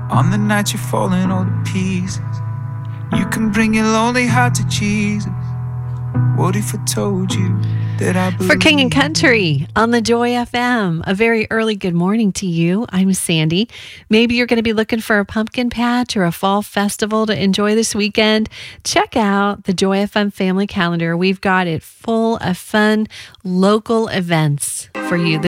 On the night you're falling all to pieces, you can bring your lonely heart to Jesus. What if I told you that I believe? For King and Country on the Joy FM, a very early good morning to you. I'm Sandy. Maybe you're going to be looking for a pumpkin patch or a fall festival to enjoy this weekend. Check out the Joy FM family calendar. We've got it full of fun local events for you